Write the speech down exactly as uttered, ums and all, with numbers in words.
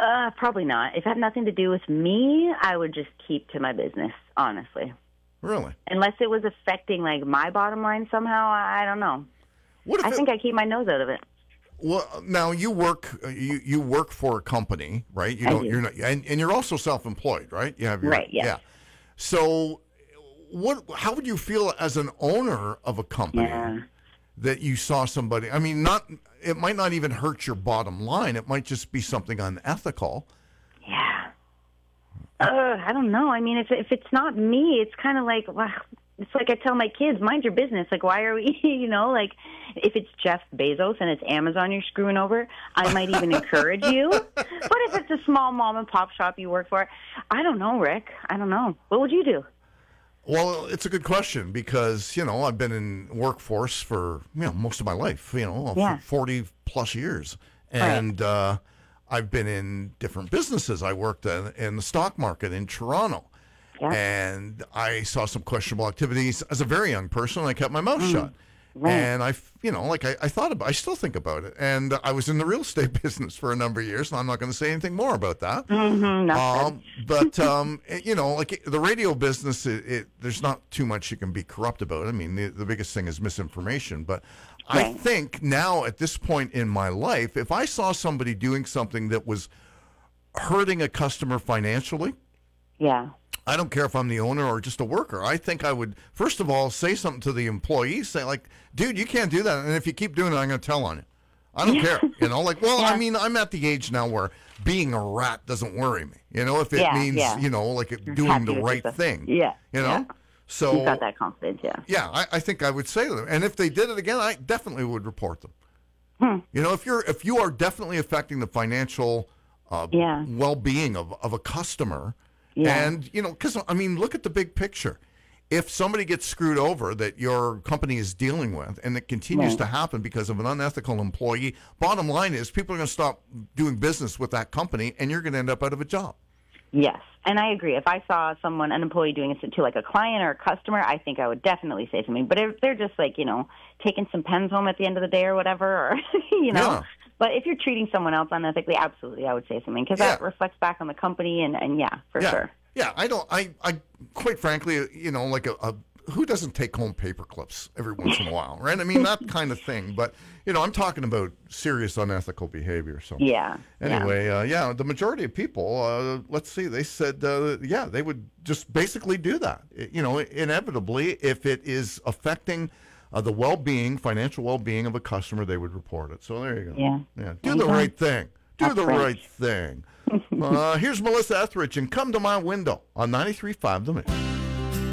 Uh, probably not. If it had nothing to do with me, I would just keep to my business, honestly. Really? Unless it was affecting, like, my bottom line somehow, I, I don't know. What if I it, think I keep my nose out of it. Well, now you work you, you work for a company, right? You I don't do. you're not and, and you're also self-employed, right? You have your, Right, yes. yeah. So what how would you feel as an owner of a company Yeah. that you saw somebody, I mean, not it might not even hurt your bottom line. It might just be something unethical. Yeah. Uh, I don't know. I mean, if if it's not me, it's kind of like, wow. It's like I tell my kids, mind your business. Like, why are we, you know, like, if it's Jeff Bezos and it's Amazon you're screwing over, I might even encourage you. But if it's a small mom and pop shop you work for, I don't know, Rick. I don't know. What would you do? Well, it's a good question because, you know, I've been in workforce for, you know, most of my life, you know, Yeah. forty plus years. And uh, I've been in different businesses. I worked in, in the stock market in Toronto. Yeah. And I saw some questionable activities as a very young person. And I kept my mouth shut. Right. And I, you know, like I, I thought about, I still think about it. And I was in the real estate business for a number of years, and I'm not going to say anything more about that. Mm-hmm, Um, but um, it- you know, like the radio business, it, it, there's not too much you can be corrupt about. I mean, the, the biggest thing is misinformation. But I Right. think now at this point in my life, if I saw somebody doing something that was hurting a customer financially, Yeah. I don't care if I'm the owner or just a worker. I think I would, first of all, say something to the employee, say like, dude, you can't do that. And if you keep doing it, I'm going to tell on you. I don't care. You know, like, well, Yeah. I mean, I'm at the age now where being a rat doesn't worry me. You know, if it Yeah, means, yeah. you know, like it, You're doing happy the with right yourself. thing. Yeah, You know? yeah. So, You've got that confidence, yeah. yeah, I, I think I would say to them. And if they did it again, I definitely would report them. Hmm. You know, if you're if you are definitely affecting the financial uh, Yeah. well-being of, of a customer, Yeah. and, you know, because, I mean, look at the big picture. If somebody gets screwed over that your company is dealing with and it continues Right. to happen because of an unethical employee, bottom line is people are going to stop doing business with that company and you're going to end up out of a job. Yes, and I agree. If I saw someone, an employee doing it to like a client or a customer, I think I would definitely say something. But if they're just like, you know, taking some pens home at the end of the day or whatever, or, you know. Yeah. But if you're treating someone else unethically, absolutely, I would say something because that Yeah. reflects back on the company, and, and yeah, for yeah. sure. Yeah, I don't, I, I, quite frankly, you know, like a, a who doesn't take home paper clips every once in a while, right? I mean, that kind of thing. But, you know, I'm talking about serious unethical behavior. So Yeah. anyway, yeah, uh, yeah the majority of people, uh, let's see, they said, uh, yeah, they would just basically do that. It- you know, inevitably, if it is affecting uh, the well-being, financial well-being of a customer, they would report it. So there you go. Yeah. Yeah. There Do you the go. right thing. Do That's the right. right thing. uh, here's Melissa Etheridge and Come to My Window on ninety-three point five The Mix.